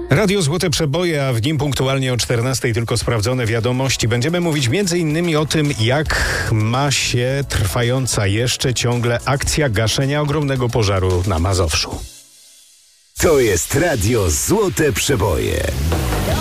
Radio Złote Przeboje, a w nim punktualnie o 14:00 tylko sprawdzone wiadomości. Będziemy mówić m.in. o tym, jak ma się trwająca jeszcze ciągle akcja gaszenia ogromnego pożaru na Mazowszu. To jest Radio Złote Przeboje.